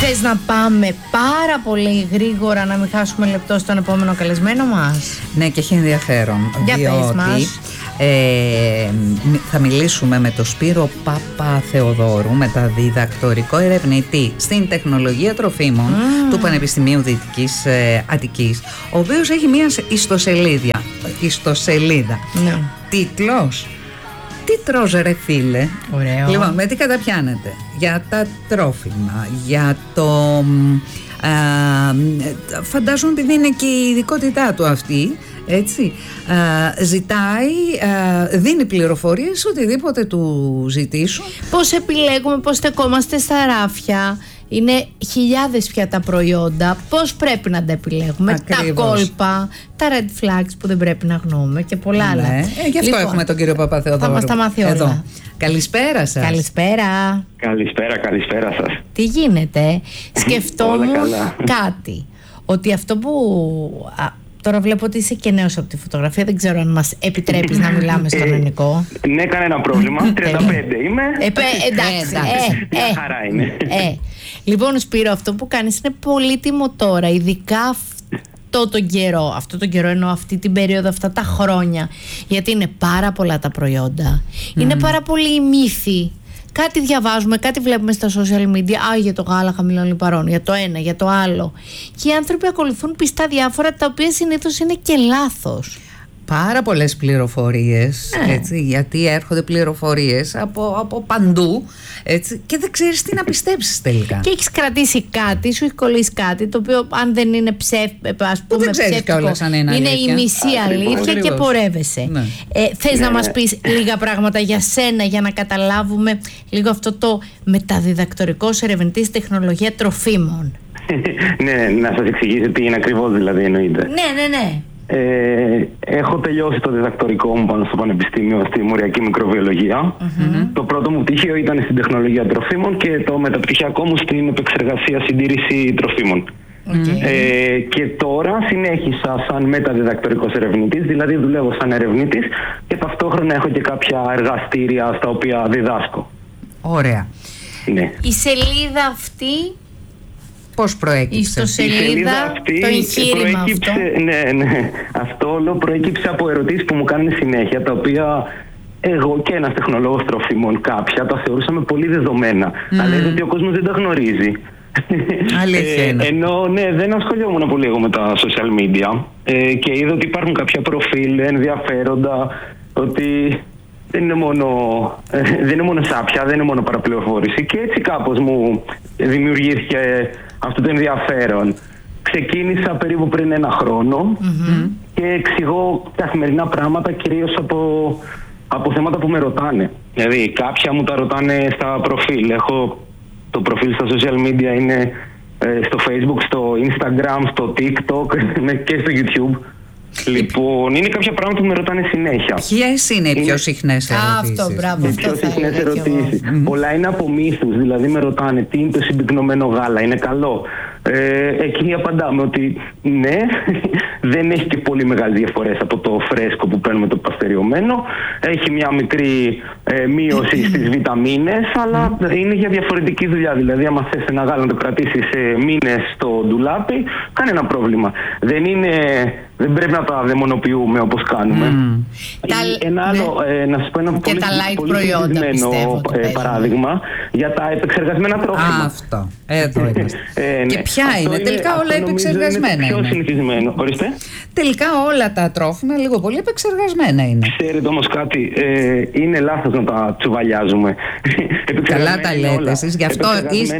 Θες να πάμε πάρα πολύ γρήγορα, να μην χάσουμε λεπτό στον επόμενο καλεσμένο μας? Ναι, και έχει ενδιαφέρον. Για πες μας. Θα μιλήσουμε με τον Σπύρο Παπαθεοδόρου, μεταδιδακτορικό ερευνητή στην τεχνολογία τροφίμων του Πανεπιστημίου Δυτικής Αττικής, ο οποίος έχει μια ιστοσελίδα. Ναι. Τίτλος: τι τρως ρε φίλε? Ωραίο. Λοιπόν, με τι καταπιάνετε? Για τα τρόφιμα, για το... φαντάζομαι, επειδή είναι και η ειδικότητά του αυτή, έτσι, ζητάει, δίνει πληροφορίες, οτιδήποτε του ζητήσουν. Πώς επιλέγουμε, πώς στεκόμαστε στα ράφια? Είναι χιλιάδες πια τα προϊόντα. Πώς πρέπει να τα επιλέγουμε? Ακριβώς. Τα κόλπα, τα red flags που δεν πρέπει να αγνοούμε και πολλά άλλα. Γι' αυτό λοιπόν, έχουμε τον κύριο Παπαθεοδόρου. Θα μας τα μάθει όλα. Εδώ. Καλησπέρα σας. Καλησπέρα. Καλησπέρα σας. Τι γίνεται? Σκεφτόμουν κάτι. Ότι αυτό που... Τώρα βλέπω ότι είσαι και νέος από τη φωτογραφία. Δεν ξέρω αν μας επιτρέπεις να μιλάμε στον ελληνικό. Ναι, κανένα πρόβλημα. 35 είμαι. Εντάξει. Μια χαρά είναι. Λοιπόν, Σπύρο, αυτό που κάνεις είναι πολύτιμο τώρα. Ειδικά αυτό τον καιρό εννοώ αυτή την περίοδο, αυτά τα χρόνια. Γιατί είναι πάρα πολλά τα προϊόντα. Είναι πάρα πολλοί οι μύθοι. Κάτι διαβάζουμε, κάτι βλέπουμε στα social media. Για το γάλα χαμηλών λιπαρών, για το ένα, για το άλλο. Και οι άνθρωποι ακολουθούν πιστά διάφορα, τα οποία συνήθως είναι και λάθος. Πάρα πολλές πληροφορίες, έτσι, γιατί έρχονται πληροφορίες από παντού, έτσι, και δεν ξέρεις τι να πιστέψεις τελικά. Και έχεις κρατήσει κάτι, σου έχει κολλήσει κάτι, το οποίο αν δεν είναι ψεύτικο, είναι η μισή αλήθεια και πορεύεσαι. Ναι. Θες να μας πεις λίγα πράγματα για σένα, για να καταλάβουμε λίγο αυτό το μεταδιδακτορικός ερευνητής τεχνολογία τροφίμων? Ναι, να σας εξηγήσω τι είναι ακριβώς, δηλαδή, εννοείται. Ναι. Έχω τελειώσει το διδακτορικό μου πάνω στο Πανεπιστήμιο στη Μοριακή Μικροβιολογία. Το πρώτο μου πτυχίο ήταν στην τεχνολογία τροφίμων και το μεταπτυχιακό μου στην επεξεργασία συντήρηση τροφίμων. Και τώρα συνέχισα σαν μεταδιδακτορικός ερευνητής, δηλαδή δουλεύω σαν ερευνητής και ταυτόχρονα έχω και κάποια εργαστήρια στα οποία διδάσκω. Ωραία. Ναι. Η σελίδα αυτή... Πώς προέκυψε? Η σελίδα αυτή, το εγχείρημα αυτό. Ναι. Αυτό όλο προέκυψε από ερωτήσεις που μου κάνουν συνέχεια, τα οποία εγώ και ένας τεχνολόγος τροφίμων κάποια τα θεωρούσαμε πολύ δεδομένα. Αλλά είδα ότι ο κόσμος δεν τα γνωρίζει. Αλήθεια είναι. Ενώ ναι, δεν ασχολιόμουν πολύ εγώ με τα social media και είδα ότι υπάρχουν κάποια προφίλ ενδιαφέροντα, ότι δεν είναι μόνο σάπια, δεν είναι μόνο παραπληροφόρηση, και έτσι κάπως μου δημιουργήθηκε αυτό το ενδιαφέρον. Ξεκίνησα περίπου πριν 1 χρόνο και εξηγώ καθημερινά πράγματα, κυρίως από θέματα που με ρωτάνε. Δηλαδή κάποια μου τα ρωτάνε στα προφίλ. Έχω το προφίλ στα social media, είναι στο Facebook, στο Instagram, στο TikTok και στο YouTube. Λοιπόν, είναι κάποια πράγματα που με ρωτάνε συνέχεια. Ποιες είναι οι πιο συχνές ερωτήσεις? Αυτό, μπράβο. Οι πιο συχνές ερωτήσεις. Πολλά είναι από μύθους. Δηλαδή με ρωτάνε τι είναι το συμπυκνωμένο γάλα, είναι καλό? Εκεί απαντάμε ότι ναι, δεν έχει και πολύ μεγάλες διαφορές από το φρέσκο που παίρνουμε, το παστεριωμένο. Έχει μια μικρή μείωση στις βιταμίνες, αλλά είναι για διαφορετική δουλειά. Δηλαδή, άμα θες ένα γάλα να το κρατήσεις μήνες στο ντουλάπι, κανένα πρόβλημα. Δεν πρέπει να τα δαιμονοποιούμε όπως κάνουμε. Ένα άλλο, να σας πω ένα πολύ συνηθισμένο παράδειγμα για τα επεξεργασμένα τρόφιμα. Αυτό, εδώ είμαστε. Και ποια είναι? Τελικά όλα επεξεργασμένα είναι. Πιο συνηθισμένο. Ορίστε. Τελικά όλα τα τρόφιμα λίγο πολύ επεξεργασμένα είναι. Ξέρετε όμως κάτι, είναι λάθος να τα τσουβαλιάζουμε. Καλά τα λέτε εσείς, γι' αυτό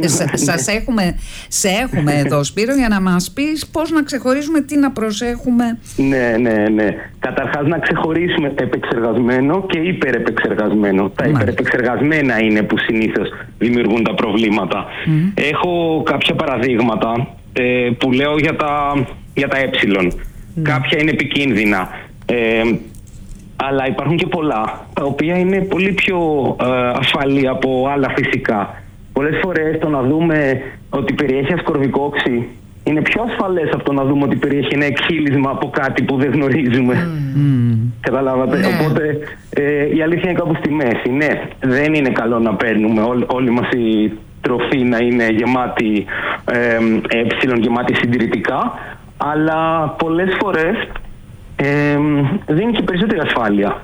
σε έχουμε εδώ, Σπύρο, για να μας πεις πώς να ξεχωρίζουμε, τι να προσέχουμε. Ναι. Καταρχάς να ξεχωρίσουμε επεξεργασμένο και υπερεπεξεργασμένο. Τα υπερεπεξεργασμένα είναι που συνήθως δημιουργούν τα προβλήματα. Έχω κάποια παραδείγματα που λέω για τα κάποια είναι επικίνδυνα, αλλά υπάρχουν και πολλά τα οποία είναι πολύ πιο ασφαλή από άλλα φυσικά. Πολλές φορές το να δούμε ότι περιέχει ασκορβικόξι είναι πιο ασφαλές από το να δούμε ότι περιέχει ένα εκχύλισμα από κάτι που δεν γνωρίζουμε. Καταλάβατε? Οπότε η αλήθεια είναι κάπου στη μέση. Ναι, δεν είναι καλό να παίρνουμε όλη μας η τροφή να είναι γεμάτη γεμάτη συντηρητικά, αλλά πολλές φορές δίνει και περισσότερη ασφάλεια.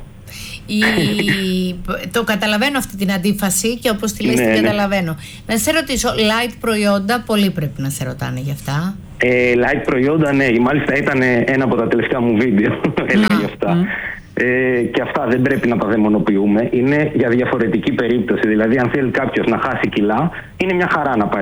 Το καταλαβαίνω αυτή την αντίφαση και όπως τη λες την καταλαβαίνω. Να σε ρωτήσω, light προϊόντα, πολλοί πρέπει να σε ρωτάνε γι' αυτά. Light προϊόντα, ναι, μάλιστα ήταν ένα από τα τελευταία μου βίντεο. Έλεγα γι' αυτά. Και αυτά δεν πρέπει να τα δαιμονοποιούμε. Είναι για διαφορετική περίπτωση. Δηλαδή, αν θέλει κάποιος να χάσει κιλά, είναι μια χαρά να πάρει